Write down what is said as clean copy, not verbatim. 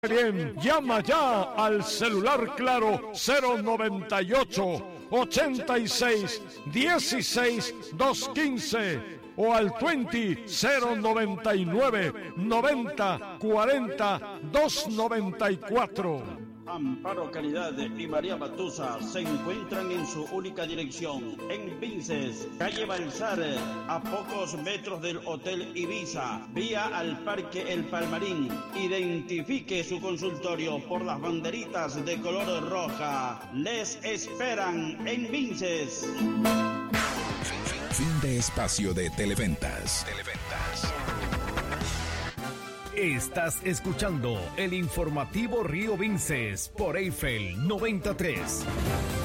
Bien, llama ya al celular Claro 098 86 16 215 o al 099 90 40 294. Amparo Caridad y María Batusa se encuentran en su única dirección, en Vinces, calle Balsar, a pocos metros del Hotel Ibiza, vía al Parque El Palmarín. Identifique su consultorio por las banderitas de color roja. Les esperan en Vinces. Fin de espacio de Televentas. Estás escuchando el informativo Río Vinces por Eiffel 93.